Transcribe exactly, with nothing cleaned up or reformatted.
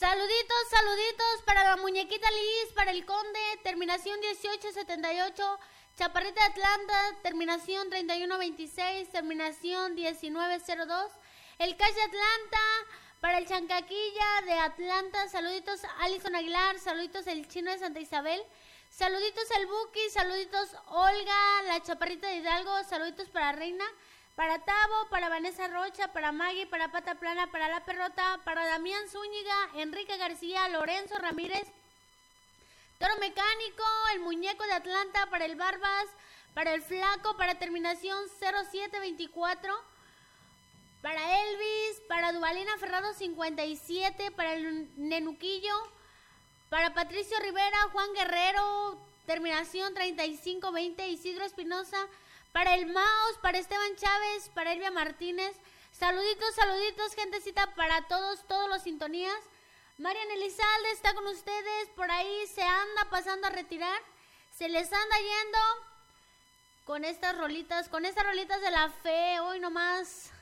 Saluditos, saluditos para la muñequita Liz, para el Conde, terminación dieciocho setenta y ocho, Chaparrita de Atlanta, terminación treinta y uno veintiséis, terminación diecinueve cero dos, el Cash de Atlanta, para el Chancaquilla de Atlanta, saluditos Alison Aguilar, saluditos el Chino de Santa Isabel, saluditos el Buki, saluditos Olga, la Chaparrita de Hidalgo, saluditos para Reina, para Tavo, para Vanessa Rocha, para Maggie, para Pata Plana, para La Perrota, para Damián Zúñiga, Enrique García, Lorenzo Ramírez, Toro Mecánico, el Muñeco de Atlanta, para el Barbas, para el Flaco, para terminación cero siete veinticuatro, para Elvis, para Duvalina Ferrado cincuenta y siete, para el Nenuquillo, para Patricio Rivera, Juan Guerrero, terminación treinta y cinco veinte, Isidro Espinosa, para el Maus, para Esteban Chávez, para Elvia Martínez, saluditos, saluditos, gentecita, para todos, todos los sintonías. Marian Elizalde está con ustedes, por ahí se anda pasando a retirar, se les anda yendo con estas rolitas, con estas rolitas de la fe, hoy nomás.